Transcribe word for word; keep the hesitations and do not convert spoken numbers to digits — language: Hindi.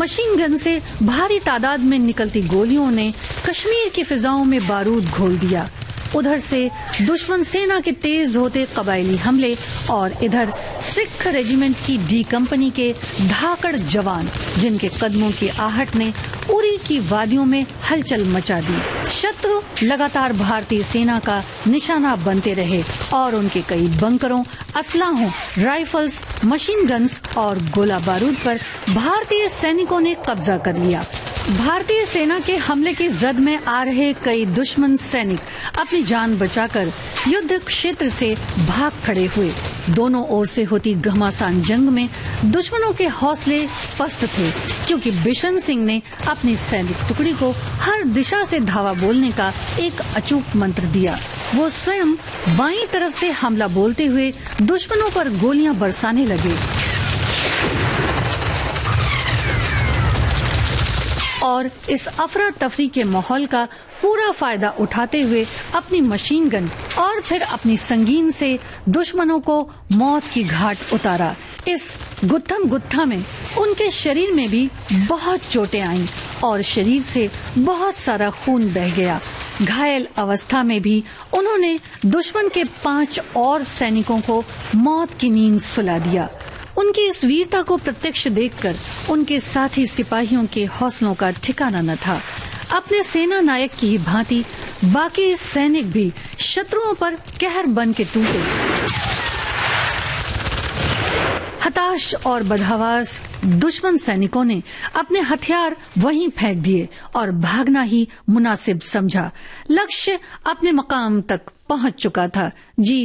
मशीन गन से भारी तादाद में निकलती गोलियों ने कश्मीर की फिजाओं में बारूद घोल दिया। उधर से दुश्मन सेना के तेज होते कबायली हमले और इधर सिख रेजिमेंट की डी कंपनी के धाकड़ जवान, जिनके कदमों की आहट ने उरी की वादियों में हलचल मचा दी। शत्रु लगातार भारतीय सेना का निशाना बनते रहे और उनके कई बंकरों, असलाहों, राइफल्स, मशीन गन्स और गोला बारूद पर भारतीय सैनिकों ने कब्जा कर लिया। भारतीय सेना के हमले की जद में आ रहे कई दुश्मन सैनिक अपनी जान बचाकर युद्ध क्षेत्र से भाग खड़े हुए। दोनों ओर से होती घमासान जंग में दुश्मनों के हौसले पस्त थे, क्योंकि बिशन सिंह ने अपनी सैनिक टुकड़ी को हर दिशा से धावा बोलने का एक अचूक मंत्र दिया। वो स्वयं बाईं तरफ से हमला बोलते हुए दुश्मनों पर गोलियां बरसाने लगे और इस अफरा तफरी के माहौल का पूरा फायदा उठाते हुए अपनी मशीन गन और फिर अपनी संगीन से दुश्मनों को मौत की घाट उतारा। इस गुत्थम गुत्था में उनके शरीर में भी बहुत चोटें आईं और शरीर से बहुत सारा खून बह गया। घायल अवस्था में भी उन्होंने दुश्मन के पांच और सैनिकों को मौत की नींद सुला दिया। उनकी इस वीरता को प्रत्यक्ष देखकर उनके साथी सिपाहियों के हौसलों का ठिकाना न था। अपने सेना नायक की ही भांति बाकी सैनिक भी शत्रुओं पर कहर बन के टूटे। हताश और बदहवास दुश्मन सैनिकों ने अपने हथियार वहीं फेंक दिए और भागना ही मुनासिब समझा। लक्ष्य अपने मकाम तक पहुंच चुका था। जी